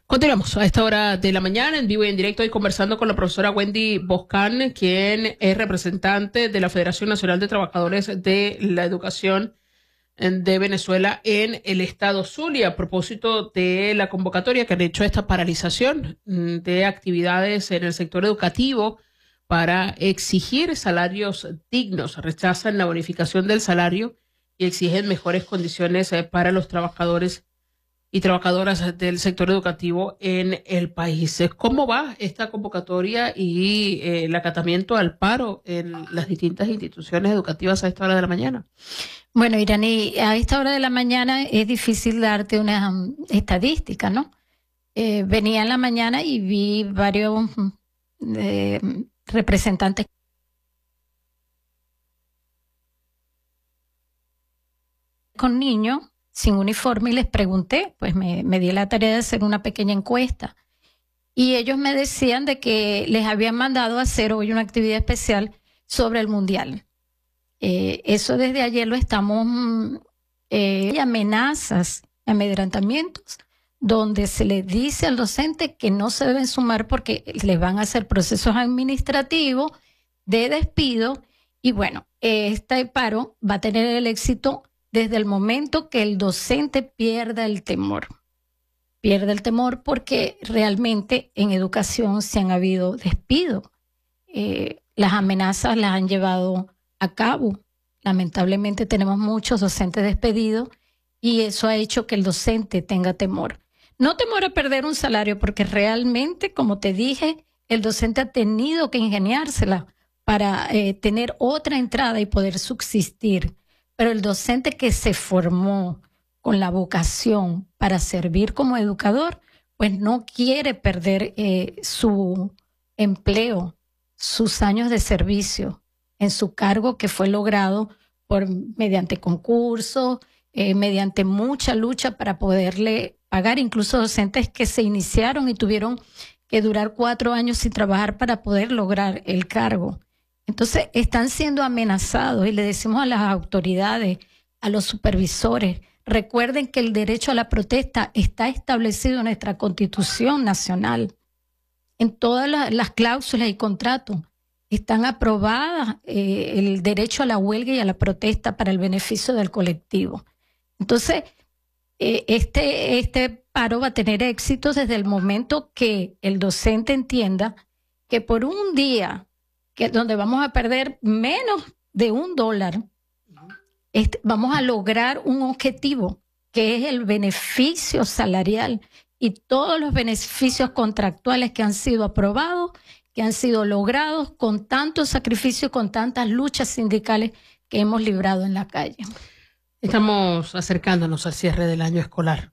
Continuamos a esta hora de la mañana en vivo y en directo y conversando con la profesora Wendy Boscan, quien es representante de la Federación Nacional de Trabajadores de la Educación de Venezuela en el estado Zulia, a propósito de la convocatoria que han hecho esta paralización de actividades en el sector educativo para exigir salarios dignos. Rechazan la bonificación del salario y exigen mejores condiciones para los trabajadores y trabajadoras del sector educativo en el país. ¿Cómo va esta convocatoria y el acatamiento al paro en las distintas instituciones educativas a esta hora de la mañana? Bueno, Irani, a esta hora de la mañana es difícil darte una estadística, ¿no? Venía en la mañana y vi varios representantes con niños sin uniforme y les pregunté, pues me di la tarea de hacer una pequeña encuesta. Y ellos me decían de que les habían mandado a hacer hoy una actividad especial sobre el Mundial. Eso desde ayer lo estamos, hay amenazas, amedrentamientos, donde se les dice al docente que no se deben sumar porque les van a hacer procesos administrativos de despido. Y bueno, este paro va a tener el éxito desde el momento que el docente pierda el temor. Pierde el temor porque realmente en educación se han habido despidos. Las amenazas las han llevado a cabo. Lamentablemente tenemos muchos docentes despedidos y eso ha hecho que el docente tenga temor. No temor a perder un salario porque realmente, como te dije, el docente ha tenido que ingeniársela para tener otra entrada y poder subsistir. Pero el docente que se formó con la vocación para servir como educador, pues no quiere perder su empleo, sus años de servicio en su cargo que fue logrado mediante concursos, mediante mucha lucha para poderle pagar, incluso docentes que se iniciaron y tuvieron que durar 4 años sin trabajar para poder lograr el cargo. Entonces están siendo amenazados y le decimos a las autoridades, a los supervisores, recuerden que el derecho a la protesta está establecido en nuestra Constitución Nacional. En todas las cláusulas y contratos están aprobadas el derecho a la huelga y a la protesta para el beneficio del colectivo. Entonces, este paro va a tener éxito desde el momento que el docente entienda que por un día donde vamos a perder menos de $1, vamos a lograr un objetivo que es el beneficio salarial y todos los beneficios contractuales que han sido aprobados, que han sido logrados con tanto sacrificio, con tantas luchas sindicales que hemos librado en la calle. Estamos acercándonos al cierre del año escolar.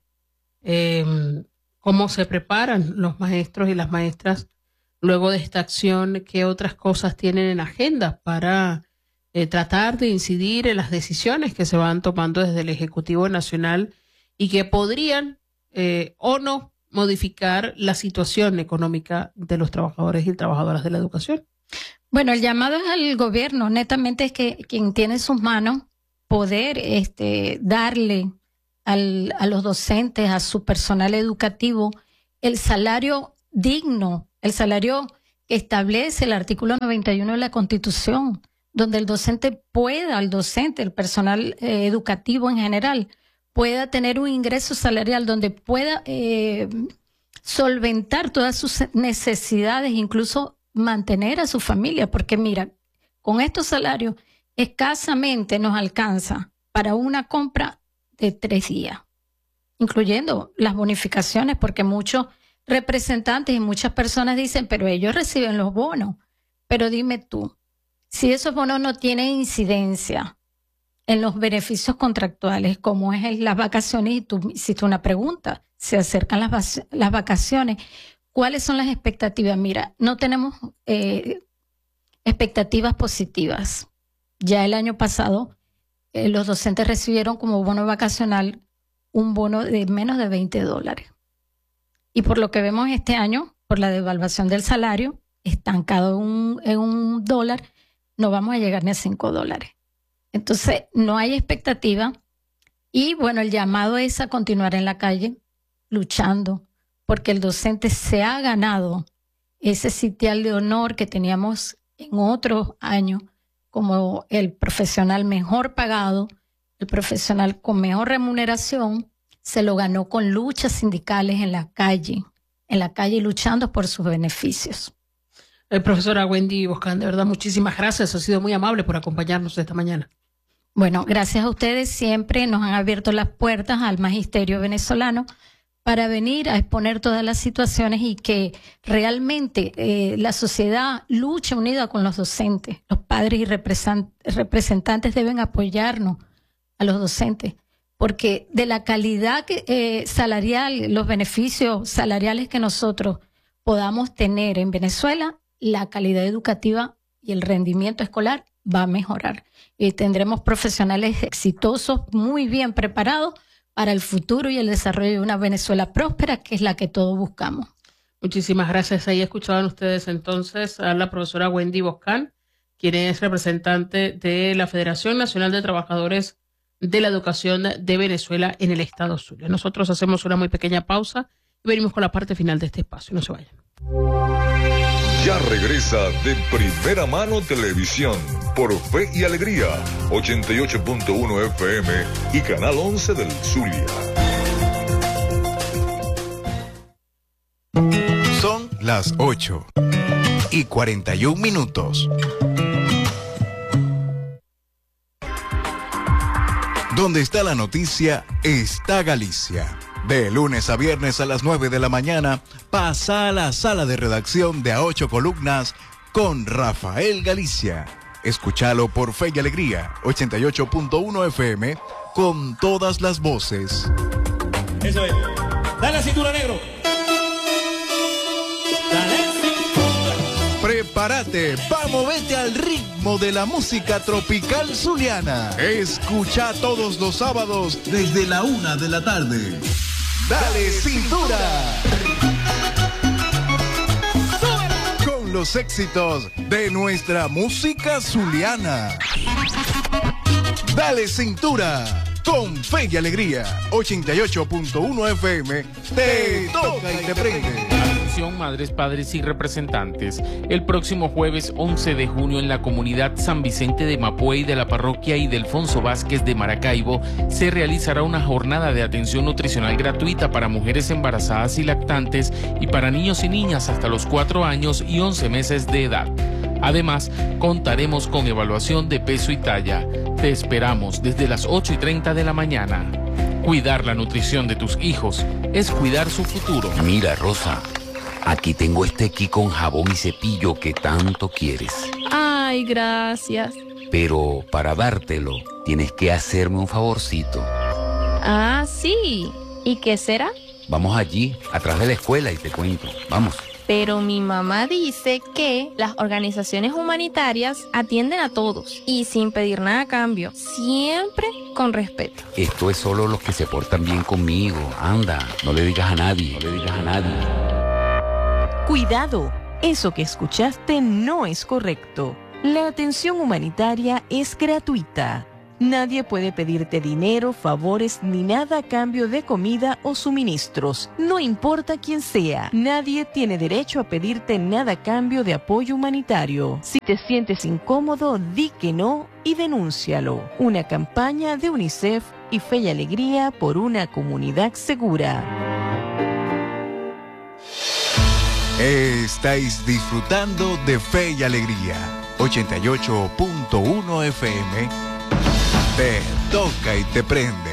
¿Cómo se preparan los maestros y las maestras luego de esta acción? ¿Qué otras cosas tienen en agenda para tratar de incidir en las decisiones que se van tomando desde el Ejecutivo Nacional y que podrían o no modificar la situación económica de los trabajadores y trabajadoras de la educación? Bueno, el llamado es al gobierno, netamente es que quien tiene en sus manos poder darle a los docentes, a su personal educativo, el salario digno, el salario que establece el artículo 91 de la Constitución, donde el docente, el personal educativo en general, pueda tener un ingreso salarial donde pueda solventar todas sus necesidades, incluso mantener a su familia, porque mira, con estos salarios escasamente nos alcanza para una compra de 3 días, incluyendo las bonificaciones, porque muchos representantes y muchas personas dicen, pero ellos reciben los bonos. Pero dime tú, si esos bonos no tienen incidencia en los beneficios contractuales, como es las vacaciones, y tú hiciste una pregunta, se acercan las vacaciones, ¿cuáles son las expectativas? Mira, no tenemos expectativas positivas. Ya el año pasado, los docentes recibieron como bono vacacional un bono de menos de $20. Y por lo que vemos este año, por la devaluación del salario, estancado en $1, no vamos a llegar ni a $5. Entonces, no hay expectativa. Y bueno, el llamado es a continuar en la calle, luchando, porque el docente se ha ganado ese sitial de honor que teníamos en otros años, como el profesional mejor pagado, el profesional con mejor remuneración, se lo ganó con luchas sindicales en la calle luchando por sus beneficios. Profesora Wendy Boscán, de verdad, muchísimas gracias. Ha sido muy amable por acompañarnos esta mañana. Bueno, gracias a ustedes. Siempre nos han abierto las puertas al magisterio venezolano para venir a exponer todas las situaciones y que realmente la sociedad luche unida con los docentes. Los padres y representantes deben apoyarnos a los docentes, porque de la calidad salarial, los beneficios salariales que nosotros podamos tener en Venezuela, la calidad educativa y el rendimiento escolar va a mejorar. Y tendremos profesionales exitosos, muy bien preparados para el futuro y el desarrollo de una Venezuela próspera, que es la que todos buscamos. Muchísimas gracias. Ahí escuchaban ustedes entonces a la profesora Wendy Boscán, quien es representante de la Federación Nacional de Trabajadores de la Educación de Venezuela en el estado Zulia. Nosotros hacemos una muy pequeña pausa y venimos con la parte final de este espacio. No se vayan. Ya regresa De Primera Mano Televisión por Fe y Alegría, 88.1 FM y Canal 11 del Zulia. Son las 8:41. Donde está la noticia, está Galicia. De lunes a viernes a las 9 de la mañana, pasa a la sala de redacción de A 8 Columnas con Rafael Galicia. Escúchalo por Fe y Alegría, 88.1 FM, con todas las voces. Eso es. Dale la cintura, negro. Dale cintura. Prepárate, vamos, vete al ritmo de la música tropical zuliana. Escucha todos los sábados desde la 1 de la tarde. Dale cintura. Con los éxitos de nuestra música zuliana. Dale cintura. Con Fe y Alegría, 88.1 FM, te toca y te prende. Atención, madres, padres y representantes. El próximo jueves 11 de junio en la comunidad San Vicente de Mapuey de la parroquia Ildefonso Vázquez de Maracaibo se realizará una jornada de atención nutricional gratuita para mujeres embarazadas y lactantes y para niños y niñas hasta los 4 años y 11 meses de edad. Además, contaremos con evaluación de peso y talla. Te esperamos desde las 8:30 de la mañana. Cuidar la nutrición de tus hijos es cuidar su futuro. Mira, Rosa, aquí tengo este Ki con jabón y cepillo que tanto quieres. Ay, gracias. Pero para dártelo, tienes que hacerme un favorcito. Ah, sí. ¿Y qué será? Vamos allí, atrás de la escuela, y te cuento. Vamos. Pero mi mamá dice que las organizaciones humanitarias atienden a todos y sin pedir nada a cambio, siempre con respeto. Esto es solo los que se portan bien conmigo. Anda, no le digas a nadie, no le digas a nadie. Cuidado, eso que escuchaste no es correcto. La atención humanitaria es gratuita. Nadie puede pedirte dinero, favores ni nada a cambio de comida o suministros. No importa quién sea, nadie tiene derecho a pedirte nada a cambio de apoyo humanitario. Si te sientes incómodo, di que no y denúncialo. Una campaña de UNICEF y Fe y Alegría por una comunidad segura. Estáis disfrutando de Fe y Alegría, 88.1 FM. Te toca y te prende.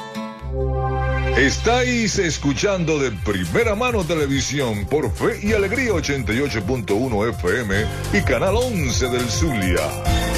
Estáis escuchando De Primera Mano Televisión por Fe y Alegría, 88.1 FM y Canal 11 del Zulia.